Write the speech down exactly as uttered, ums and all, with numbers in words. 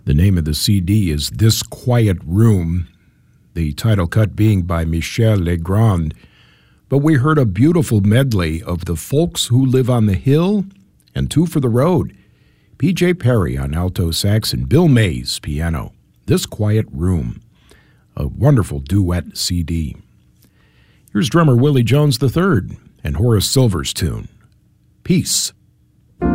The name of the C D is This Quiet Room, the title cut being by Michel Legrand. But we heard a beautiful medley of The Folks Who Live on the Hill and Two for the Road. P J Perry on alto sax and Bill Mays piano. This Quiet Room, a wonderful duet C D. Here's drummer Willie Jones the third and Horace Silver's tune, Peace.